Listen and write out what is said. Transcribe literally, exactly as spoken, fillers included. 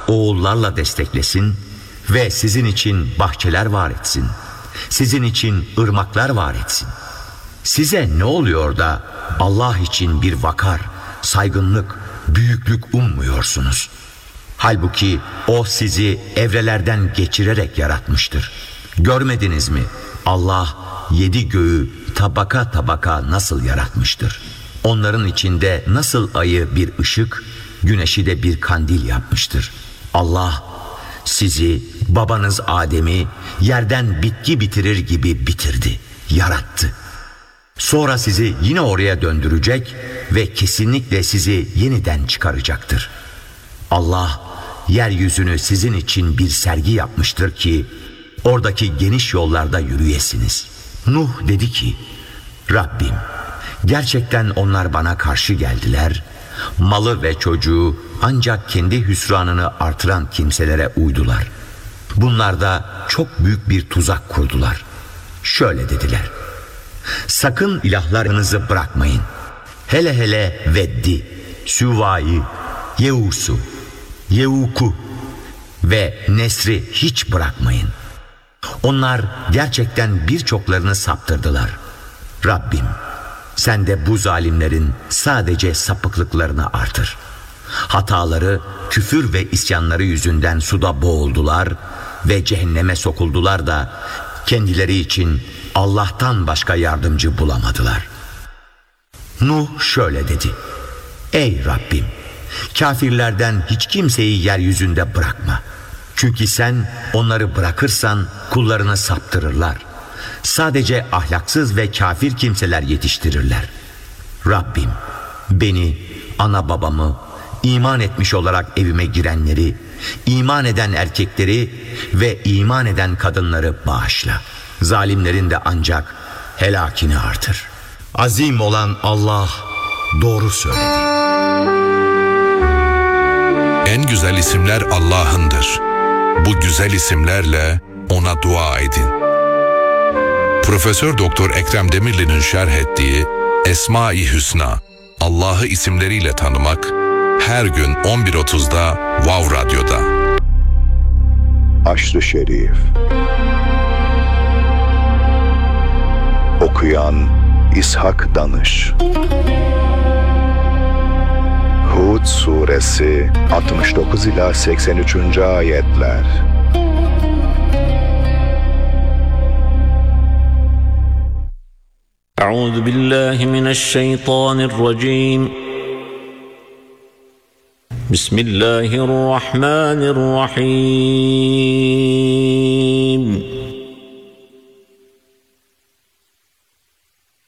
oğullarla desteklesin ve sizin için bahçeler var etsin. Sizin için ırmaklar var etsin. Size ne oluyor da Allah için bir vakar, saygınlık, büyüklük ummuyorsunuz? Halbuki O sizi evrelerden geçirerek yaratmıştır. Görmediniz mi? Allah yedi göğü tabaka tabaka nasıl yaratmıştır? Onların içinde nasıl ayı bir ışık, güneşi de bir kandil yapmıştır. Allah sizi, babanız Adem'i yerden bitki bitirir gibi bitirdi, yarattı. Sonra sizi yine oraya döndürecek ve kesinlikle sizi yeniden çıkaracaktır. Allah yeryüzünü sizin için bir sergi yapmıştır ki oradaki geniş yollarda yürüyesiniz. Nuh dedi ki, Rabbim, gerçekten onlar bana karşı geldiler. Malı ve çocuğu ancak kendi hüsranını artıran kimselere uydular. Bunlar da çok büyük bir tuzak kurdular. Şöyle dediler: sakın ilahlarınızı bırakmayın. Hele hele Veddi, Süva'yı, Yevus'u, Yevuk'u ve Nesri hiç bırakmayın. Onlar gerçekten birçoklarını saptırdılar. Rabbim, sen de bu zalimlerin sadece sapıklıklarını artır. Hataları, küfür ve isyanları yüzünden suda boğuldular ve cehenneme sokuldular da kendileri için Allah'tan başka yardımcı bulamadılar. Nuh şöyle dedi: ey Rabbim, kafirlerden hiç kimseyi yeryüzünde bırakma. Çünkü sen onları bırakırsan kullarını saptırırlar. Sadece ahlaksız ve kafir kimseler yetiştirirler. Rabbim, beni, ana babamı, iman etmiş olarak evime girenleri, iman eden erkekleri ve iman eden kadınları bağışla. Zalimlerin de ancak helakini artır. Azim olan Allah doğru söyledi. En güzel isimler Allah'ındır. Bu güzel isimlerle ona dua edin. Profesör Doktor Ekrem Demirli'nin şerh ettiği Esma-i Hüsna, Allah'ı isimleriyle tanımak, her gün on bir otuzda Vav Radyo'da. Aşr-ı Şerif. Okuyan İshak Danış. Hud Suresi altmış dokuz ila seksen üçüncü ayetler. Euzu billahi mineşşeytanirracim. Bismillahirrahmanirrahim.